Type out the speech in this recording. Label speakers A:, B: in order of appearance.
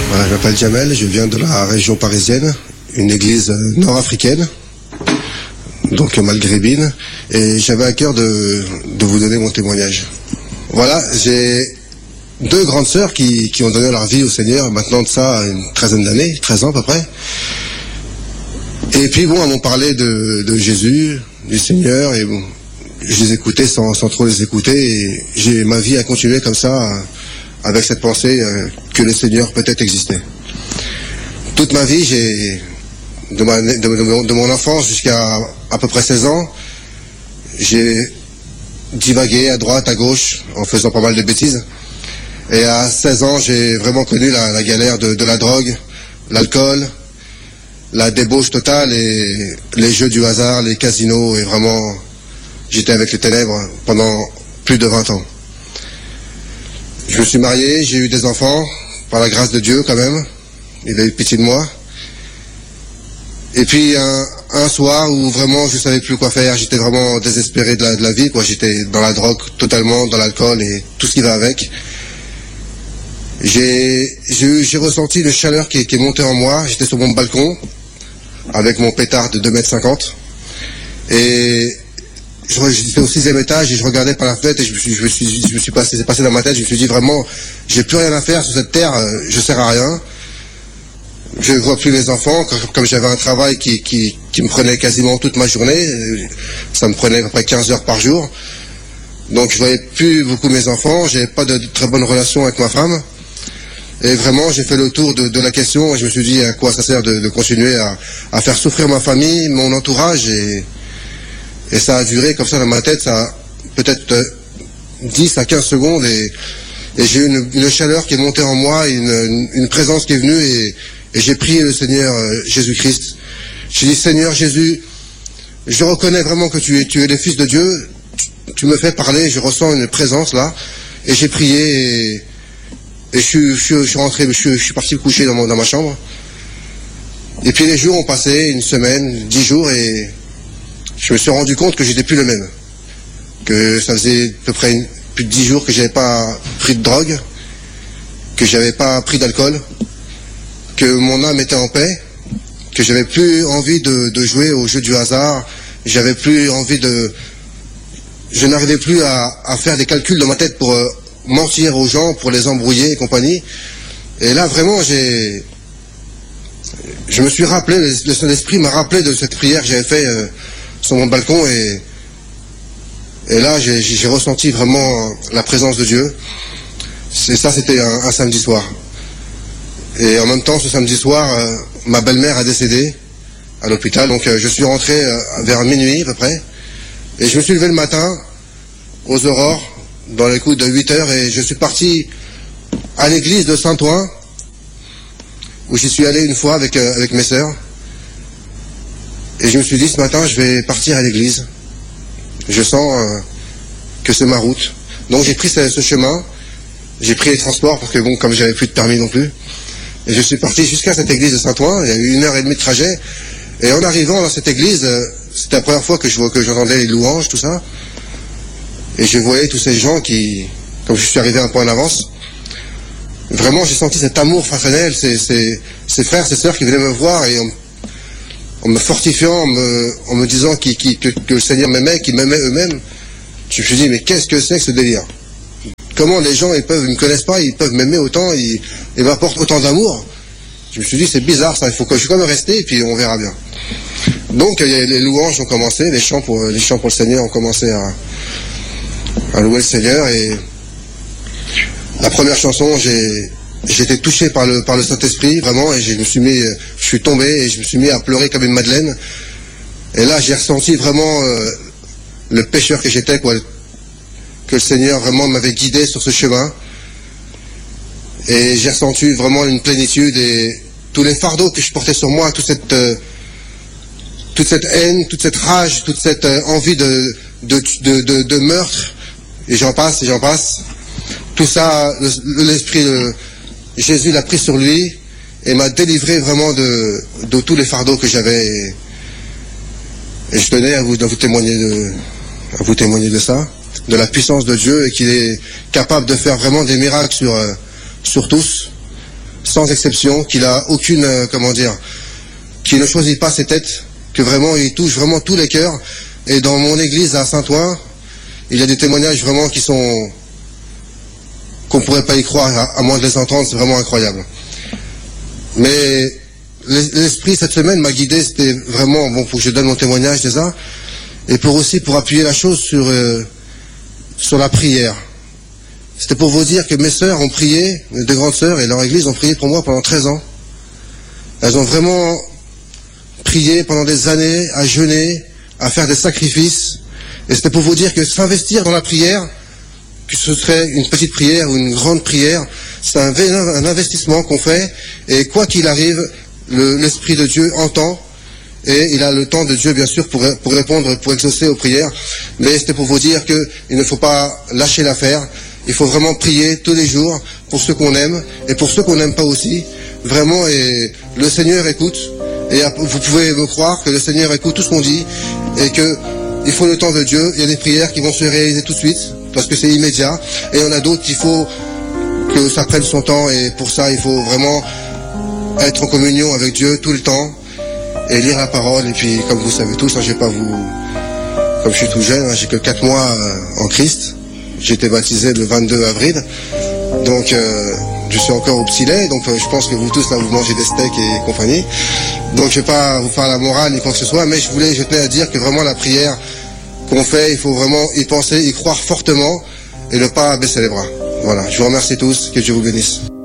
A: Voilà, je m'appelle Jamel, je viens de la région parisienne, une église nord-africaine, donc maghrébine, et j'avais à cœur de vous donner mon témoignage. Voilà, j'ai deux grandes sœurs qui ont donné leur vie au Seigneur, maintenant de ça une 13aine d'années, 13 ans à peu près. Et puis bon, elles m'ont parlé de Jésus, du Seigneur, et bon, je les écoutais sans trop les écouter, et ma vie a continué comme ça, avec cette pensée que le Seigneur peut-être existait. Toute ma vie, de mon enfance jusqu'à à peu près 16 ans, j'ai divagué à droite, à gauche, en faisant pas mal de bêtises. Et à 16 ans, j'ai vraiment connu la galère de la drogue, l'alcool, la débauche totale et les jeux du hasard, les casinos, et vraiment, j'étais avec les ténèbres pendant plus de 20 ans. Je me suis marié, j'ai eu des enfants, par la grâce de Dieu quand même. Il a eu pitié de moi. Et puis un soir où vraiment je savais plus quoi faire, j'étais vraiment désespéré de la vie, quoi. J'étais dans la drogue totalement, dans l'alcool et tout ce qui va avec. J'ai ressenti une chaleur qui est montée en moi. J'étais sur mon balcon avec mon pétard de 2,50 m. Et j'étais au 6e étage et je regardais par la fenêtre et c'est passé dans ma tête, je me suis dit vraiment, j'ai plus rien à faire sur cette terre, je sers à rien. Je ne vois plus mes enfants, comme j'avais un travail qui me prenait quasiment toute ma journée, ça me prenait à peu près 15 heures par jour. Donc je voyais plus beaucoup mes enfants, j'avais pas de très bonne relation avec ma femme. Et vraiment, j'ai fait le tour de la question et je me suis dit à quoi ça sert de continuer à faire souffrir ma famille, mon entourage, et ça a duré comme ça dans ma tête, ça a peut-être 10 à 15 secondes et j'ai eu une chaleur qui est montée en moi, une présence qui est venue et j'ai prié le Seigneur Jésus-Christ. J'ai dit, Seigneur Jésus, je reconnais vraiment que tu es le Fils de Dieu, tu me fais parler, je ressens une présence là, et j'ai prié et je suis rentré, je suis parti me coucher dans ma chambre. Et puis les jours ont passé, une semaine, 10 jours, et je me suis rendu compte que j'étais plus le même. Que ça faisait à peu près plus de 10 jours que j'avais pas pris de drogue, que j'avais pas pris d'alcool, que mon âme était en paix, que j'avais plus envie de jouer au jeu du hasard, j'avais plus envie je n'arrivais plus à faire des calculs dans ma tête pour mentir aux gens, pour les embrouiller et compagnie. Et là vraiment je me suis rappelé, le Saint-Esprit m'a rappelé de cette prière que j'avais fait sur mon balcon et là j'ai ressenti vraiment la présence de Dieu. C'était un samedi soir. Et en même temps, ce samedi soir, ma belle-mère a décédé à l'hôpital. Donc je suis rentré vers minuit à peu près. Et je me suis levé le matin aux aurores, dans les coups de 8 heures, et je suis parti à l'église de Saint-Ouen, où j'y suis allé une fois avec mes sœurs. Et je me suis dit, ce matin, je vais partir à l'église. Je sens que c'est ma route. Donc j'ai pris ce chemin, j'ai pris les transports, parce que bon, comme j'avais plus de permis non plus, et je suis parti jusqu'à cette église de Saint-Ouen. Il y a eu 1h30 de trajet. Et en arrivant dans cette église, c'était la première fois que j'entendais les louanges, tout ça. Et je voyais tous ces gens comme je suis arrivé un peu en avance, vraiment j'ai senti cet amour fraternel, ces frères, ces sœurs qui venaient me voir et en me fortifiant, en me disant que le Seigneur m'aimait, qu'ils m'aimaient eux-mêmes. Je me suis dit, mais qu'est-ce que c'est que ce délire? Comment les gens, ils me connaissent pas, ils peuvent m'aimer autant, ils m'apportent autant d'amour? Je me suis dit, c'est bizarre ça, je suis quand même resté et puis on verra bien. Donc les louanges ont commencé, les chants pour le Seigneur ont commencé à louer le Seigneur, et la première chanson, j'ai été touché par le Saint-Esprit, vraiment, et je suis tombé et je me suis mis à pleurer comme une madeleine. Et là, j'ai ressenti vraiment le pécheur que j'étais, quoi, que le Seigneur vraiment m'avait guidé sur ce chemin. Et j'ai ressenti vraiment une plénitude et tous les fardeaux que je portais sur moi, toute cette haine, toute cette rage, toute cette envie de meurtre, et j'en passe. Tout ça, l'Esprit de Jésus l'a pris sur lui et m'a délivré vraiment de tous les fardeaux que j'avais. Et je tenais à vous témoigner de ça, de la puissance de Dieu, et qu'il est capable de faire vraiment des miracles sur tous. sans exception, qu'il a aucune, qu'il ne choisit pas ses têtes, que vraiment il touche vraiment tous les cœurs. Et dans mon église à Saint-Ouen, il y a des témoignages vraiment qu'on pourrait pas y croire, à moins de les entendre, c'est vraiment incroyable. Mais l'esprit cette semaine m'a guidé, c'était vraiment, bon, pour que je donne mon témoignage déjà, et pour appuyer la chose sur la prière. C'était pour vous dire que mes sœurs ont prié, mes deux grandes sœurs et leur église ont prié pour moi pendant 13 ans. Elles ont vraiment prié pendant des années, à jeûner, à faire des sacrifices. Et c'était pour vous dire que s'investir dans la prière, que ce serait une petite prière ou une grande prière, c'est un investissement qu'on fait. Et quoi qu'il arrive, l'Esprit de Dieu entend. Et il a le temps de Dieu, bien sûr, pour répondre, pour exaucer aux prières. Mais c'était pour vous dire qu'il ne faut pas lâcher l'affaire. Il faut vraiment prier tous les jours pour ceux qu'on aime et pour ceux qu'on n'aime pas aussi. Vraiment, et le Seigneur écoute. Et vous pouvez me croire que le Seigneur écoute tout ce qu'on dit et qu'il faut le temps de Dieu. Il y a des prières qui vont se réaliser tout de suite parce que c'est immédiat. Et il y en a d'autres qu'il faut que ça prenne son temps. Et pour ça, il faut vraiment être en communion avec Dieu tout le temps et lire la parole. Et puis, comme vous savez tous, comme je suis tout jeune, j'ai que 4 mois en Christ. J'ai été baptisé le 22 avril, donc je suis encore au petit lait, donc je pense que vous tous là vous mangez des steaks et compagnie, donc je vais pas vous faire la morale ni quoi que ce soit, mais je tenais à dire que vraiment la prière qu'on fait, il faut vraiment y penser, y croire fortement et ne pas baisser les bras. Voilà, je vous remercie tous, que Dieu vous bénisse.